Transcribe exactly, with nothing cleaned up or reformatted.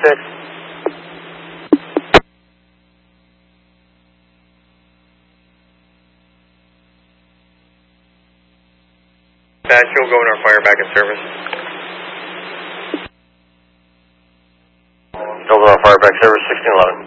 six. Patch, you'll go in our fire back in service. Go to our fire back service, sixteen eleven.